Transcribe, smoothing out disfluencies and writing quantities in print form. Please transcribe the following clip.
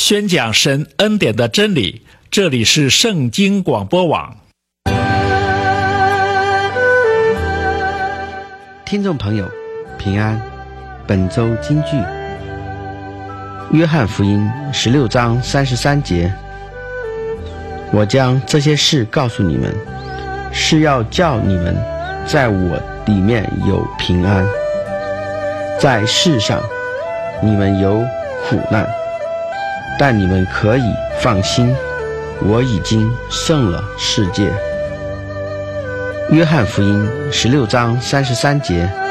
宣讲神恩典的真理，这里是圣经广播网。 听众朋友平安，本周金句，约翰福音16章33节，我将这些事告诉你们，是要叫你们在我里面有平安。在世上你们有苦难，但你们可以放心，我已经胜了世界。约翰福音16章33节。